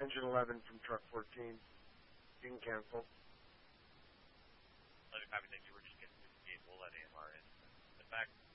Engine 11 from truck 14. You can cancel. Let me copy that you were just getting 58. We'll let AMR in. The fact